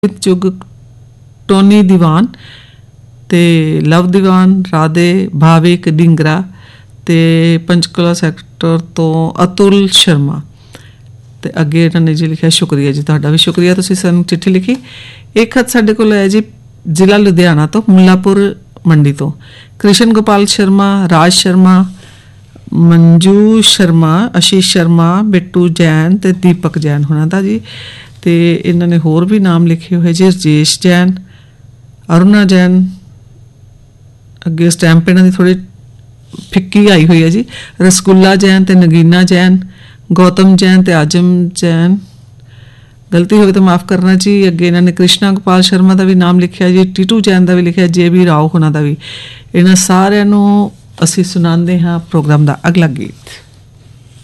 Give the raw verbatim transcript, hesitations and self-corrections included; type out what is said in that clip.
ਚੁਗ Tony ਦੀਵਾਨ ਤੇ ਲਵ ਦੀਵਾਨ, ਰਾਧੇ, ਭਾਵਿਕ ਡਿੰਗਰਾ ਤੇ Panchkula sector ਤੋਂ ਅਤੁਲ ਸ਼ਰਮਾ। ਤੇ ਅੱਗੇ ਇਹਨਾਂ ਨੇ ਜੀ ਲਿਖਿਆ ਸ਼ੁਕਰੀਆ ਜੀ, ਤੁਹਾਡਾ ਵੀ ਸ਼ੁਕਰੀਆ, ਤੁਸੀਂ ਸਾਨੂੰ ਚਿੱਠੀ ਲਿਖੀ। ਇੱਕ ਖਤ ਸਾਡੇ ਕੋਲ ਹੈ ਜੀ ਜ਼ਿਲ੍ਹਾ ਲੁਧਿਆਣਾ ਤੋਂ, ਮੁੱਲਾਪੁਰ ਮੰਡੀ ਤੋਂ, ਕ੍ਰਿਸ਼ਨ ਗੋਪਾਲ ਸ਼ਰਮਾ, ਰਾਜ ਸ਼ਰਮਾ, ਮੰਜੂ ਸ਼ਰਮਾ, ਆਸ਼ੀਸ਼ ਸ਼ਰਮਾ, ਬਿੱਟੂ ਜੈਨ ਤੇ ਦੀਪਕ ਜੈਨ ਹੋਣਾ ਦਾ ਜੀ। ਤੇ ਇਹਨਾਂ ਨੇ ਹੋਰ ਵੀ ਨਾਮ ਲਿਖੇ ਹੋਏ ਜੀ, ਰਜੇਸ਼ ਜੈਨ, ਅਰੁਣਾ ਜੈਨ, ਅੱਗੇ ਸਟੈਂਪ ਇਹਨਾਂ ਦੀ ਥੋੜ੍ਹੀ ਫਿੱਕੀ ਆਈ ਹੋਈ ਹੈ ਜੀ, ਰਸਗੁੱਲਾ ਜੈਨ ਤੇ ਨਗੀਨਾ ਜੈਨ, ਗੌਤਮ ਜੈਨ ਤੇ ਆਜਮ ਜੈਨ। ਗਲਤੀ ਹੋਵੇ ਤਾਂ ਮਾफ़ ਕਰਨਾ ਜੀ। ਅੱਗੇ ਇਹਨਾਂ ਨੇ ਕ੍ਰਿਸ਼ਨਾ ਗੋਪਾਲ ਸ਼ਰਮਾ ਦਾ ਵੀ ਨਾਮ ਲਿਖਿਆ ਜੀ, ਟੀਟੂ ਜੈਨ ਦਾ ਵੀ ਲਿਖਿਆ, ਜੇ ਬੀ ਰਾਓ ਹੋਣਾ ਦਾ ਵੀ। ਇਹਨਾਂ ਸਾਰਿਆਂ ਨੂੰ ਅਸੀਂ ਸੁਣਾਉਂਦੇ ਹਾਂ ਪ੍ਰੋਗਰਾਮ ਦਾ ਅਗਲਾ ਗੀਤ।